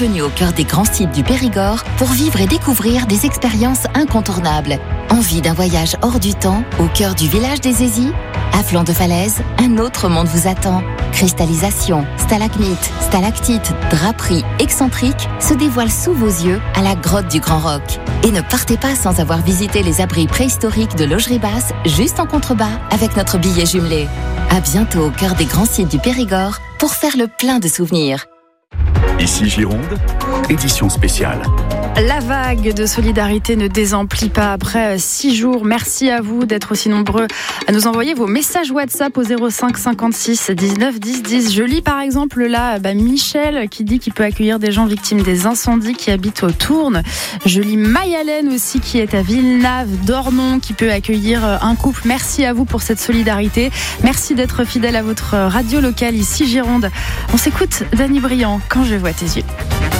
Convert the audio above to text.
bienvenue au cœur des grands sites du Périgord pour vivre et découvrir des expériences incontournables. Envie d'un voyage hors du temps, au cœur du village des Aisies ? À flanc de falaise, un autre monde vous attend. Cristallisation, stalagmites, stalactites, draperies excentriques se dévoilent sous vos yeux à la grotte du Grand Roc. Et ne partez pas sans avoir visité les abris préhistoriques de Laugerie Basse, juste en contrebas, avec notre billet jumelé. À bientôt au cœur des grands sites du Périgord pour faire le plein de souvenirs. Ici Gironde, édition spéciale. La vague de solidarité ne désemplit pas après 6 jours. Merci à vous d'être aussi nombreux à nous envoyer vos messages WhatsApp au 05 56 19 10 10. Je lis par exemple là Michel qui dit qu'il peut accueillir des gens victimes des incendies qui habitent au Tourne. Je lis Mayalène aussi qui est à Villeneuve d'Ornon qui peut accueillir un couple. Merci à vous pour cette solidarité. Merci d'être fidèle à votre radio locale ici Gironde. On s'écoute Dany Briand, Quand je vois tes yeux.